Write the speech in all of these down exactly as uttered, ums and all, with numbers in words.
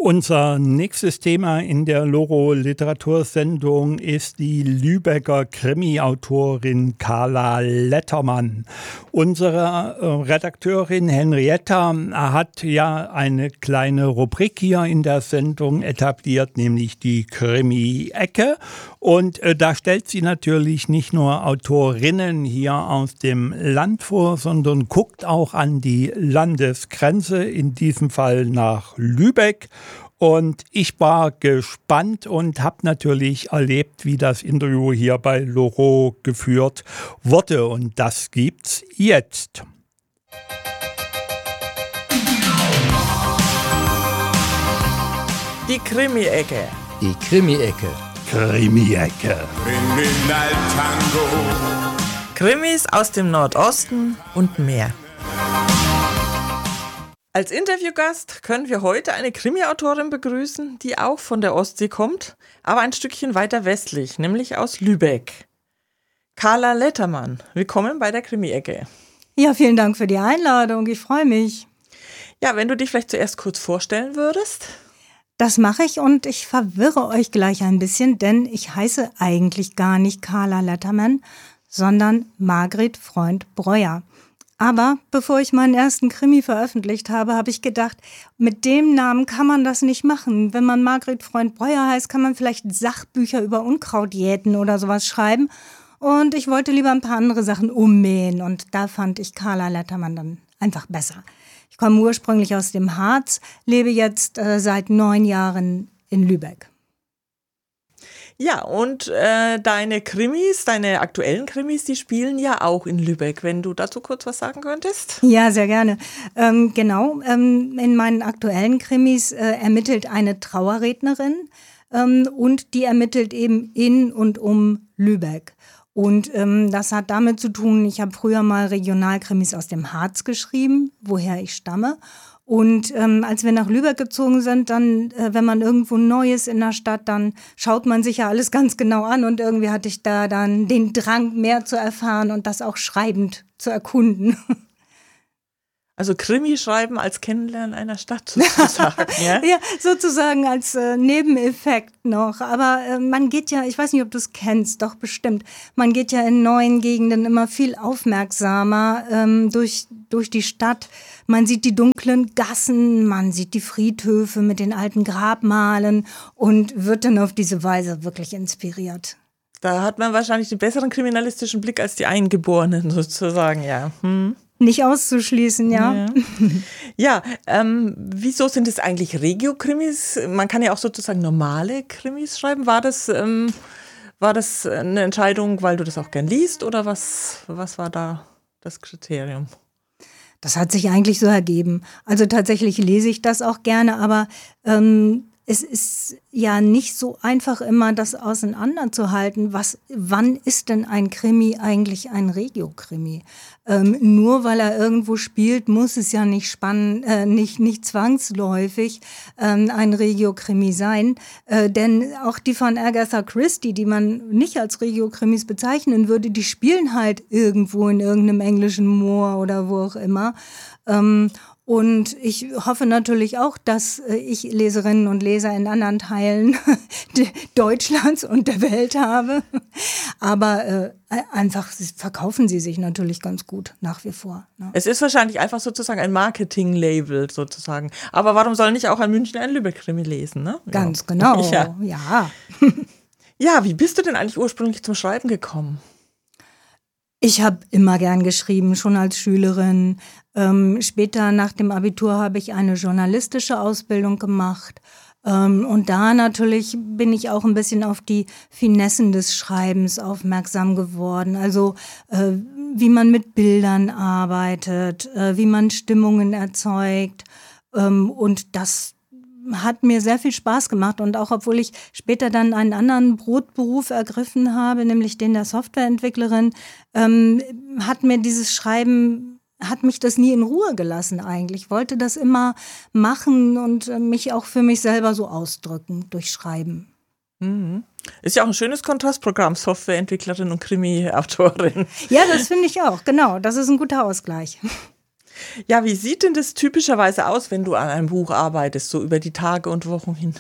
Unser nächstes Thema in der Loro-Literatursendung ist die Lübecker Krimi-Autorin Carla Lettermann. Unsere äh, Redakteurin Henrietta hat ja eine kleine Rubrik hier in der Sendung etabliert, nämlich die Krimi-Ecke. Und äh, da stellt sie natürlich nicht nur Autorinnen hier aus dem Land vor, sondern guckt auch an die Landesgrenze, in diesem Fall nach Lübeck. Und ich war gespannt und habe natürlich erlebt, wie das Interview hier bei Loro geführt wurde. Und das gibt's jetzt. Die Krimi-Ecke. Die Krimi-Ecke. Krimi-Ecke. Kriminaltango. Krimis aus dem Nordosten und mehr. Als Interviewgast können wir heute eine Krimi-Autorin begrüßen, die auch von der Ostsee kommt, aber ein Stückchen weiter westlich, nämlich aus Lübeck. Carla Lettermann, willkommen bei der Krimi-Ecke. Ja, vielen Dank für die Einladung, ich freue mich. Ja, wenn du dich vielleicht zuerst kurz vorstellen würdest? Das mache ich und ich verwirre euch gleich ein bisschen, denn ich heiße eigentlich gar nicht Carla Lettermann, sondern Margret Freund-Breuer. Aber bevor ich meinen ersten Krimi veröffentlicht habe, habe ich gedacht, mit dem Namen kann man das nicht machen. Wenn man Margret Freund-Breuer heißt, kann man vielleicht Sachbücher über Unkrautjäten oder sowas schreiben. Und ich wollte lieber ein paar andere Sachen ummähen und da fand ich Carla Lettermann dann einfach besser. Ich komme ursprünglich aus dem Harz, lebe jetzt äh, seit neun Jahren in Lübeck. Ja, und äh, deine Krimis, deine aktuellen Krimis, die spielen ja auch in Lübeck. Wenn du dazu kurz was sagen könntest? Ja, sehr gerne. Ähm, genau, ähm, in meinen aktuellen Krimis äh, ermittelt eine Trauerrednerin ähm, und die ermittelt eben in und um Lübeck. Und ähm, das hat damit zu tun, ich habe früher mal Regionalkrimis aus dem Harz geschrieben, woher ich stamme. Und ähm, als wir nach Lübeck gezogen sind, dann, äh, wenn man irgendwo Neues in der Stadt, dann schaut man sich ja alles ganz genau an und irgendwie hatte ich da dann den Drang, mehr zu erfahren und das auch schreibend zu erkunden. Also Krimi schreiben als Kennenlernen einer Stadt sozusagen, ja? Ja, sozusagen als äh, Nebeneffekt noch. Aber äh, man geht ja, ich weiß nicht, ob du es kennst, doch bestimmt, man geht ja in neuen Gegenden immer viel aufmerksamer ähm, durch, durch die Stadt. Man sieht die dunklen Gassen, man sieht die Friedhöfe mit den alten Grabmalen und wird dann auf diese Weise wirklich inspiriert. Da hat man wahrscheinlich den besseren kriminalistischen Blick als die Eingeborenen sozusagen, ja. Hm. Nicht auszuschließen, ja. Ja, ja ähm, wieso sind es eigentlich Regio-Krimis? Man kann ja auch sozusagen normale Krimis schreiben. War das, ähm, war das eine Entscheidung, weil du das auch gern liest oder was, was war da das Kriterium? Das hat sich eigentlich so ergeben. Also tatsächlich lese ich das auch gerne, aber ähm, es ist ja nicht so einfach immer, das auseinanderzuhalten. Was, wann ist denn ein Krimi eigentlich ein Regio-Krimi? Ähm, nur weil er irgendwo spielt, muss es ja nicht spannend, äh, nicht, nicht zwangsläufig ähm, ein Regio-Krimi sein. Äh, denn auch die von Agatha Christie, die man nicht als Regio-Krimis bezeichnen würde, die spielen halt irgendwo in irgendeinem englischen Moor oder wo auch immer. Ähm, Und ich hoffe natürlich auch, dass ich Leserinnen und Leser in anderen Teilen Deutschlands und der Welt habe. Aber äh, einfach verkaufen sie sich natürlich ganz gut nach wie vor. Ne? Es ist wahrscheinlich einfach sozusagen ein Marketing-Label sozusagen. Aber warum soll nicht auch ein Münchner ein Lübeck-Krimi lesen? Ne? Ganz ja. genau, ja. ja. Ja, wie bist du denn eigentlich ursprünglich zum Schreiben gekommen? Ich habe immer gern geschrieben, schon als Schülerin. Ähm, später nach dem Abitur habe ich eine journalistische Ausbildung gemacht. Ähm, und da natürlich bin ich auch ein bisschen auf die Finessen des Schreibens aufmerksam geworden. Also äh, wie man mit Bildern arbeitet, äh, wie man Stimmungen erzeugt. Ähm, und das hat mir sehr viel Spaß gemacht und auch obwohl ich später dann einen anderen Brotberuf ergriffen habe, nämlich den der Softwareentwicklerin, ähm, hat mir dieses Schreiben, hat mich das nie in Ruhe gelassen eigentlich. Ich wollte das immer machen und äh, mich auch für mich selber so ausdrücken durch Schreiben. Mhm. Ist ja auch ein schönes Kontrastprogramm, Softwareentwicklerin und Krimi-Autorin. Ja, das finde ich auch, genau. Das ist ein guter Ausgleich. Ja, wie sieht denn das typischerweise aus, wenn du an einem Buch arbeitest, so über die Tage und Wochen hin?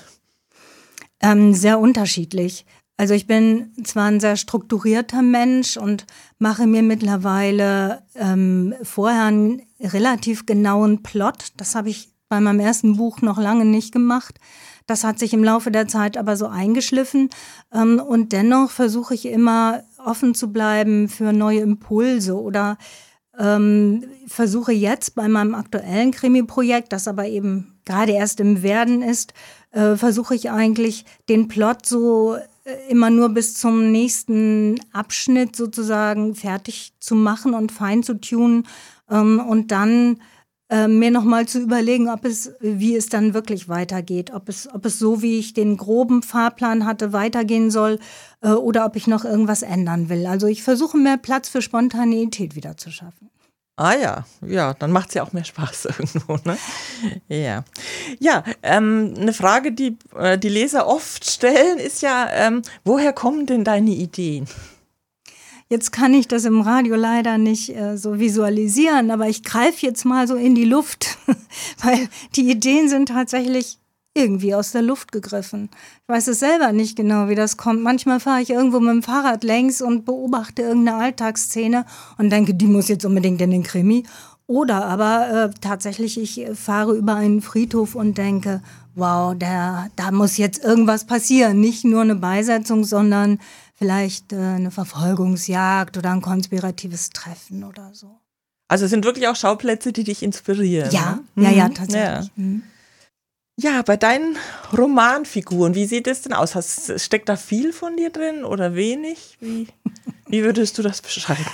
Ähm, sehr unterschiedlich. Also ich bin zwar ein sehr strukturierter Mensch und mache mir mittlerweile ähm, vorher einen relativ genauen Plot. Das habe ich bei meinem ersten Buch noch lange nicht gemacht. Das hat sich im Laufe der Zeit aber so eingeschliffen. Ähm, und dennoch versuche ich immer offen zu bleiben für neue Impulse oder ähm, versuche jetzt bei meinem aktuellen Krimi-Projekt, das aber eben gerade erst im Werden ist, äh, versuche ich eigentlich den Plot so immer nur bis zum nächsten Abschnitt sozusagen fertig zu machen und fein zu tunen ähm, und dann äh, mir nochmal zu überlegen, ob es, wie es dann wirklich weitergeht, ob es, ob es so, wie ich den groben Fahrplan hatte, weitergehen soll äh, oder ob ich noch irgendwas ändern will. Also ich versuche mehr Platz für Spontaneität wieder zu schaffen. Ah ja, ja, dann macht es ja auch mehr Spaß irgendwo, ne? Ja, ja ähm, eine Frage, die äh, die Leser oft stellen, ist ja, ähm, woher kommen denn deine Ideen? Jetzt kann ich das im Radio leider nicht äh, so visualisieren, aber ich greife jetzt mal so in die Luft, weil die Ideen sind tatsächlich irgendwie aus der Luft gegriffen. Ich weiß es selber nicht genau, wie das kommt. Manchmal fahre ich irgendwo mit dem Fahrrad längs und beobachte irgendeine Alltagsszene und denke, die muss jetzt unbedingt in den Krimi. Oder aber äh, tatsächlich, ich fahre über einen Friedhof und denke, wow, der, da muss jetzt irgendwas passieren. Nicht nur eine Beisetzung, sondern vielleicht äh, eine Verfolgungsjagd oder ein konspiratives Treffen oder so. Also es sind wirklich auch Schauplätze, die dich inspirieren. Ja, ne? ja, ja, Mhm. tatsächlich. Ja. Mhm. Ja, bei deinen Romanfiguren, wie sieht es denn aus? Hast, steckt da viel von dir drin oder wenig? Wie, wie würdest du das beschreiben?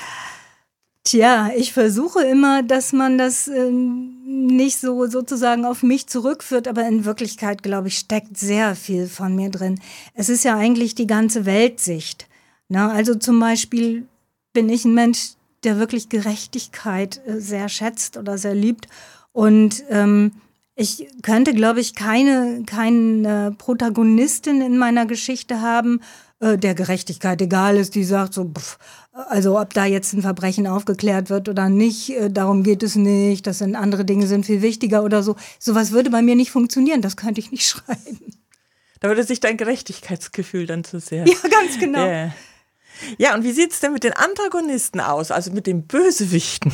Tja, ich versuche immer, dass man das äh, nicht so sozusagen auf mich zurückführt, aber in Wirklichkeit, glaube ich, steckt sehr viel von mir drin. Es ist ja eigentlich die ganze Weltsicht. Na, also zum Beispiel bin ich ein Mensch, der wirklich Gerechtigkeit äh, sehr schätzt oder sehr liebt und ähm, ich könnte, glaube ich, keine, keine Protagonistin in meiner Geschichte haben, äh, der Gerechtigkeit egal ist, die sagt so, pff, also ob da jetzt ein Verbrechen aufgeklärt wird oder nicht, äh, darum geht es nicht, das sind andere Dinge sind viel wichtiger oder so. Sowas würde bei mir nicht funktionieren, das könnte ich nicht schreiben. Da würde sich dein Gerechtigkeitsgefühl dann zu sehr... Ja, ganz genau. Yeah. Ja, und wie sieht es denn mit den Antagonisten aus, also mit den Bösewichten?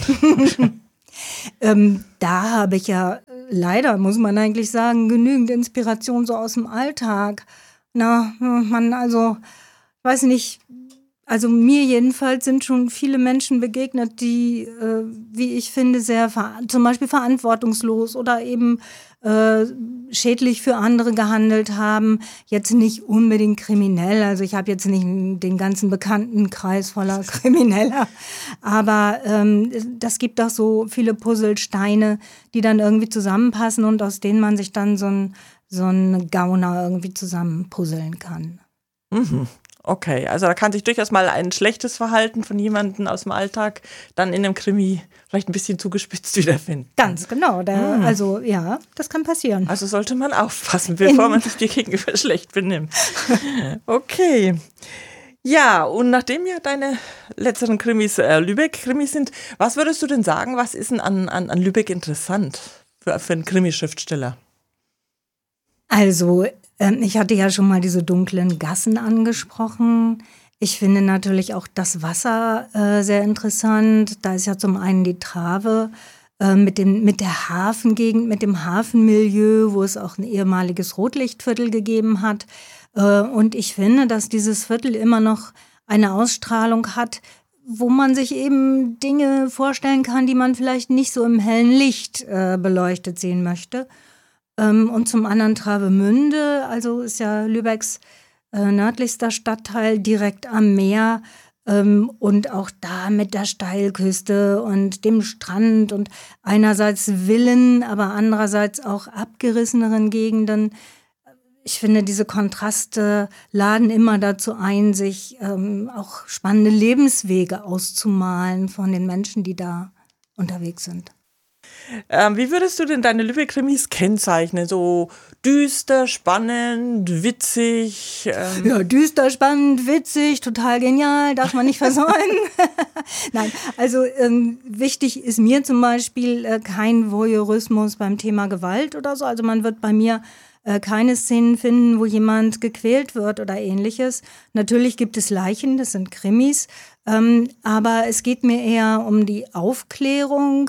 ähm, da habe ich ja leider, muss man eigentlich sagen, genügend Inspiration so aus dem Alltag. Na, man, also, weiß nicht, also mir jedenfalls sind schon viele Menschen begegnet, die, äh, wie ich finde, sehr ver- zum Beispiel verantwortungslos oder eben äh, schädlich für andere gehandelt haben. Jetzt nicht unbedingt kriminell, also ich habe jetzt nicht den ganzen Bekanntenkreis voller Krimineller, aber ähm, das gibt auch so viele Puzzlesteine, die dann irgendwie zusammenpassen und aus denen man sich dann so ein so ein Gauner irgendwie zusammenpuzzeln kann. Mhm. Okay, also da kann sich durchaus mal ein schlechtes Verhalten von jemandem aus dem Alltag dann in einem Krimi vielleicht ein bisschen zugespitzt wiederfinden. Ganz genau, der, mhm. also ja, das kann passieren. Also sollte man aufpassen, bevor man sich dir gegenüber schlecht benimmt. Okay. Ja, und nachdem ja deine letzteren Krimis äh, Lübeck-Krimis sind, was würdest du denn sagen, was ist denn an, an, an Lübeck interessant für, für einen Krimischriftsteller? Also, ähm, ich hatte ja schon mal diese dunklen Gassen angesprochen. Ich finde natürlich auch das Wasser äh, sehr interessant. Da ist ja zum einen die Trave äh, mit, dem, mit der Hafengegend, mit dem Hafenmilieu, wo es auch ein ehemaliges Rotlichtviertel gegeben hat. Äh, und ich finde, dass dieses Viertel immer noch eine Ausstrahlung hat, wo man sich eben Dinge vorstellen kann, die man vielleicht nicht so im hellen Licht äh, beleuchtet sehen möchte. Und zum anderen Travemünde, also ist ja Lübecks äh, nördlichster Stadtteil direkt am Meer ähm, und auch da mit der Steilküste und dem Strand und einerseits Villen, aber andererseits auch abgerisseneren Gegenden. Ich finde, diese Kontraste laden immer dazu ein, sich ähm, auch spannende Lebenswege auszumalen von den Menschen, die da unterwegs sind. Ähm, wie würdest du denn deine Lübeck-Krimis kennzeichnen? So düster, spannend, witzig? Ähm Ja, düster, spannend, witzig, total genial, darf man nicht versäumen. Nein, also ähm, wichtig ist mir zum Beispiel äh, kein Voyeurismus beim Thema Gewalt oder so. Also man wird bei mir äh, keine Szenen finden, wo jemand gequält wird oder ähnliches. Natürlich gibt es Leichen, das sind Krimis, ähm, aber es geht mir eher um die Aufklärung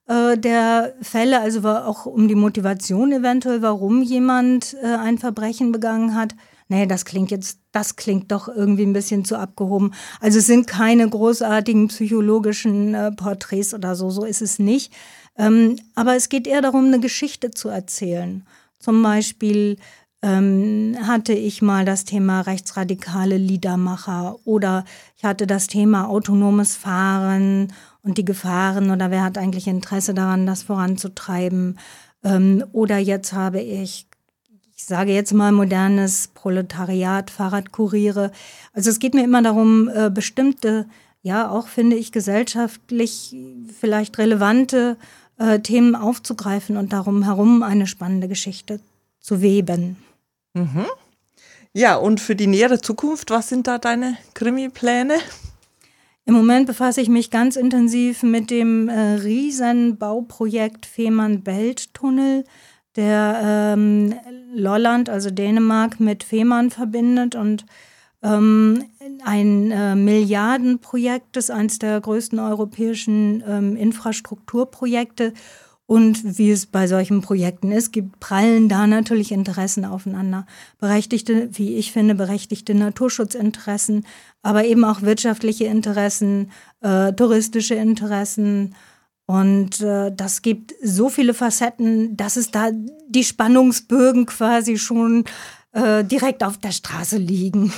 der Fälle, also auch um die Motivation eventuell, warum jemand äh, ein Verbrechen begangen hat. Nee, das klingt jetzt, das klingt doch irgendwie ein bisschen zu abgehoben. Also es sind keine großartigen psychologischen äh, Porträts oder so, so ist es nicht. Ähm, aber es geht eher darum, eine Geschichte zu erzählen. Zum Beispiel ähm, hatte ich mal das Thema rechtsradikale Liedermacher oder ich hatte das Thema autonomes Fahren und die Gefahren oder wer hat eigentlich Interesse daran, das voranzutreiben. Ähm, oder jetzt habe ich, ich sage jetzt mal modernes Proletariat, Fahrradkuriere. Also es geht mir immer darum, äh, bestimmte, ja auch finde ich gesellschaftlich vielleicht relevante äh, Themen aufzugreifen und darum herum eine spannende Geschichte zu weben. Mhm. Ja, und für die nähere Zukunft, was sind da deine Krimi-Pläne? Im Moment befasse ich mich ganz intensiv mit dem äh, Riesenbauprojekt Fehmarn-Belt-Tunnel, der ähm, Lolland, also Dänemark, mit Fehmarn verbindet und ähm, ein äh, Milliardenprojekt ist, eines der größten europäischen ähm, Infrastrukturprojekte. Und wie es bei solchen Projekten ist, gibt, prallen da natürlich Interessen aufeinander. Berechtigte, wie ich finde, berechtigte Naturschutzinteressen, aber eben auch wirtschaftliche Interessen, äh, touristische Interessen. Und äh, das gibt so viele Facetten, dass es da die Spannungsbögen quasi schon äh, direkt auf der Straße liegen.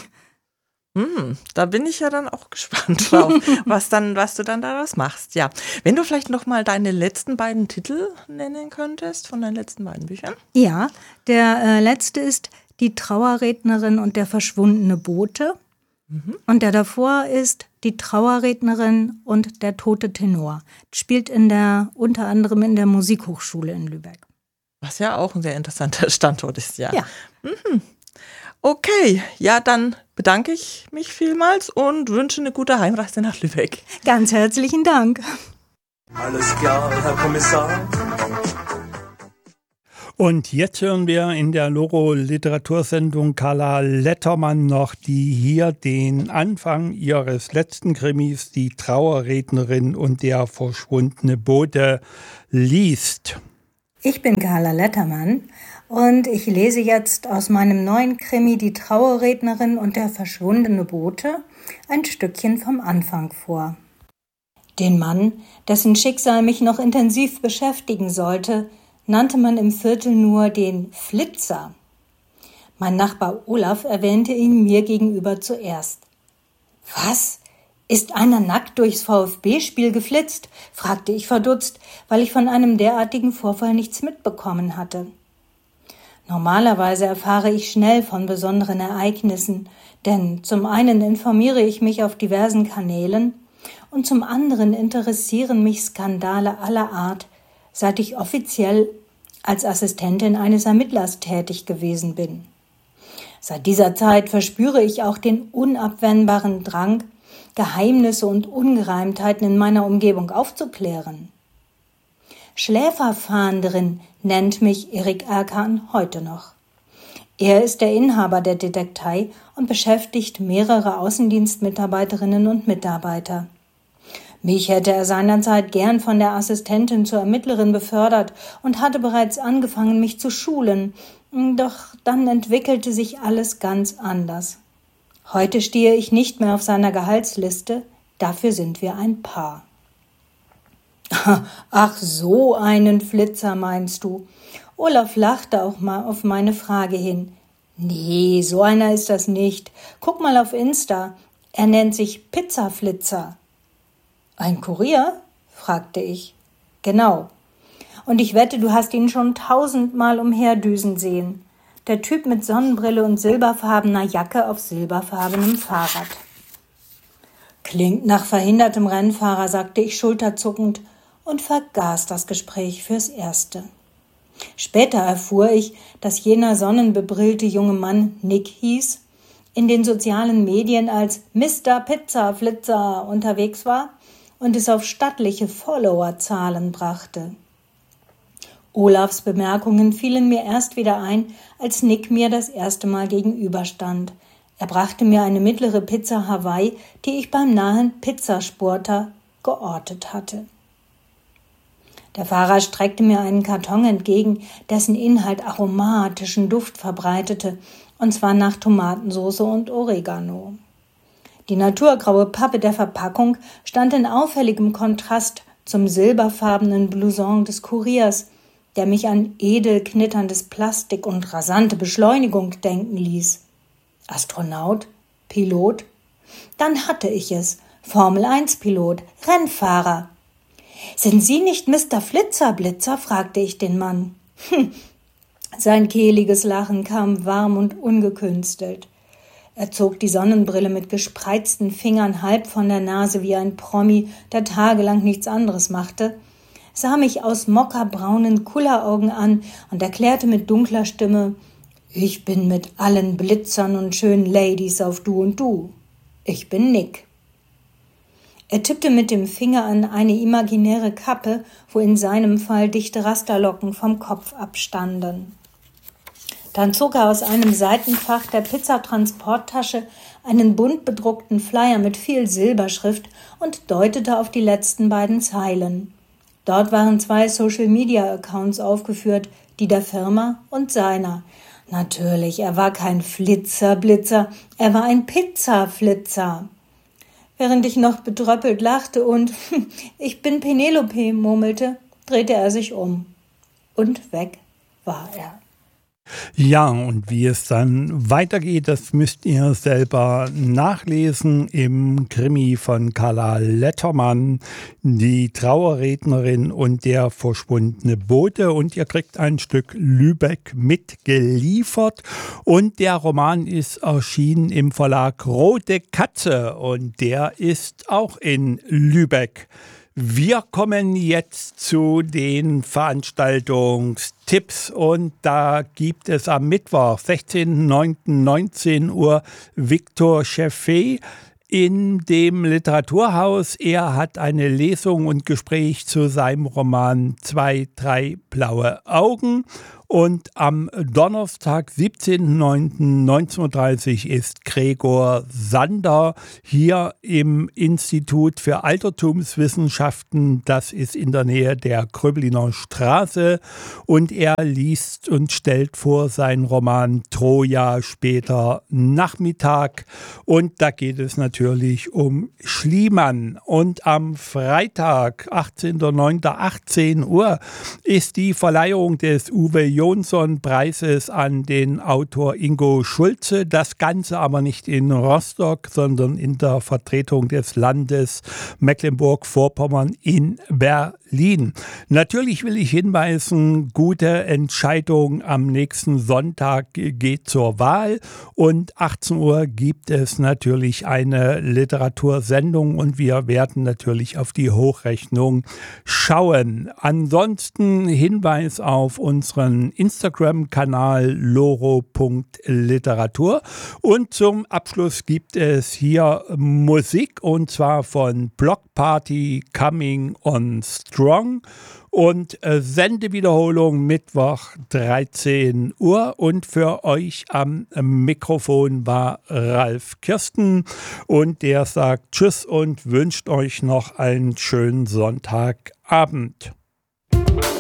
Hm, da bin ich ja dann auch gespannt drauf, was dann, was du dann daraus machst. Ja, wenn du vielleicht noch mal deine letzten beiden Titel nennen könntest von deinen letzten beiden Büchern. Ja, der äh, letzte ist Die Trauerrednerin und der verschwundene Bote. Mhm. Und der davor ist Die Trauerrednerin und der tote Tenor. Spielt in der, unter anderem in der Musikhochschule in Lübeck. Was ja auch ein sehr interessanter Standort ist, ja. Ja. Mhm. Okay, ja, dann bedanke ich mich vielmals und wünsche eine gute Heimreise nach Lübeck. Ganz herzlichen Dank. Alles klar, Herr Kommissar. Und jetzt hören wir in der Loro-Literatursendung Carla Lettermann noch, die hier den Anfang ihres letzten Krimis, Die Trauerrednerin und der verschwundene Bote, liest. Ich bin Carla Lettermann und ich lese jetzt aus meinem neuen Krimi Die Trauerrednerin und der verschwundene Bote ein Stückchen vom Anfang vor. Den Mann, dessen Schicksal mich noch intensiv beschäftigen sollte, nannte man im Viertel nur den Flitzer. Mein Nachbar Olaf erwähnte ihn mir gegenüber zuerst. »Was? Ist einer nackt durchs VfB-Spiel geflitzt?« fragte ich verdutzt, weil ich von einem derartigen Vorfall nichts mitbekommen hatte. Normalerweise erfahre ich schnell von besonderen Ereignissen, denn zum einen informiere ich mich auf diversen Kanälen und zum anderen interessieren mich Skandale aller Art, seit ich offiziell als Assistentin eines Ermittlers tätig gewesen bin. Seit dieser Zeit verspüre ich auch den unabwendbaren Drang, Geheimnisse und Ungereimtheiten in meiner Umgebung aufzuklären. Schläferfahnderin nennt mich Erik Erkan heute noch. Er ist der Inhaber der Detektei und beschäftigt mehrere Außendienstmitarbeiterinnen und Mitarbeiter. Mich hätte er seinerzeit gern von der Assistentin zur Ermittlerin befördert und hatte bereits angefangen, mich zu schulen. Doch dann entwickelte sich alles ganz anders. Heute stehe ich nicht mehr auf seiner Gehaltsliste, dafür sind wir ein Paar. Ach, so einen Flitzer meinst du? Olaf lachte auch mal auf meine Frage hin. Nee, so einer ist das nicht. Guck mal auf Insta. Er nennt sich Pizzaflitzer. Ein Kurier? Fragte ich. Genau. Und ich wette, du hast ihn schon tausendmal umherdüsen sehen. Der Typ mit Sonnenbrille und silberfarbener Jacke auf silberfarbenem Fahrrad. Klingt nach verhindertem Rennfahrer, sagte ich schulterzuckend und vergaß das Gespräch fürs Erste. Später erfuhr ich, dass jener sonnenbebrillte junge Mann Nick hieß, in den sozialen Medien als Mister Pizzaflitzer unterwegs war und es auf stattliche Followerzahlen brachte. Olafs Bemerkungen fielen mir erst wieder ein, als Nick mir das erste Mal gegenüberstand. Er brachte mir eine mittlere Pizza Hawaii, die ich beim nahen Pizzasporter geortet hatte. Der Fahrer streckte mir einen Karton entgegen, dessen Inhalt aromatischen Duft verbreitete, und zwar nach Tomatensauce und Oregano. Die naturgraue Pappe der Verpackung stand in auffälligem Kontrast zum silberfarbenen Blouson des Kuriers, der mich an edel knitterndes Plastik und rasante Beschleunigung denken ließ. Astronaut? Pilot? Dann hatte ich es. Formel eins Pilot, Rennfahrer. »Sind Sie nicht Mister Flitzerblitzer?« fragte ich den Mann. Hm. Sein kehliges Lachen kam warm und ungekünstelt. Er zog die Sonnenbrille mit gespreizten Fingern halb von der Nase wie ein Promi, der tagelang nichts anderes machte, sah mich aus mokkabraunen Kulleraugen an und erklärte mit dunkler Stimme: »Ich bin mit allen Blitzern und schönen Ladies auf Du und Du. Ich bin Nick.« Er tippte mit dem Finger an eine imaginäre Kappe, wo in seinem Fall dichte Rasterlocken vom Kopf abstanden. Dann zog er aus einem Seitenfach der Pizzatransporttasche einen bunt bedruckten Flyer mit viel Silberschrift und deutete auf die letzten beiden Zeilen. Dort waren zwei Social-Media-Accounts aufgeführt, die der Firma und seiner. Natürlich, er war kein Flitzerblitzer, er war ein Pizzaflitzer. Während ich noch betröppelt lachte und »Ich bin Penelope« murmelte, drehte er sich um. Und weg war er. Ja, und wie es dann weitergeht, das müsst ihr selber nachlesen im Krimi von Carla Lettermann, die Trauerrednerin und der verschwundene Bote. Und ihr kriegt ein Stück Lübeck mitgeliefert. Und der Roman ist erschienen im Verlag Rote Katze und der ist auch in Lübeck. Wir kommen jetzt zu den Veranstaltungstipps und da gibt es am Mittwoch, sechzehnten neunten neunzehn Uhr, Victor Cheffé in dem Literaturhaus. Er hat eine Lesung und Gespräch zu seinem Roman Zwei, drei blaue Augen. Und am Donnerstag, siebzehnten neunten neunzehn Uhr dreißig ist Gregor Sander hier im Institut für Altertumswissenschaften. Das ist in der Nähe der Kröbliner Straße. Und er liest und stellt vor seinen Roman Troja später Nachmittag. Und da geht es natürlich um Schliemann. Und am Freitag, achtzehnten neunten achtzehn Uhr, ist die Verleihung des Uwe Jonsson-Preises an den Autor Ingo Schulze. Das Ganze aber nicht in Rostock, sondern in der Vertretung des Landes Mecklenburg-Vorpommern in Berlin. Natürlich will ich hinweisen, gute Entscheidung am nächsten Sonntag geht zur Wahl und achtzehn Uhr gibt es natürlich eine Literatursendung und wir werden natürlich auf die Hochrechnung schauen. Ansonsten Hinweis auf unseren Instagram-Kanal loro punkt literatur und zum Abschluss gibt es hier Musik und zwar von Block Party Coming on Strong und äh, Sendewiederholung Mittwoch dreizehn Uhr und für euch am Mikrofon war Ralf Kirsten und der sagt Tschüss und wünscht euch noch einen schönen Sonntagabend.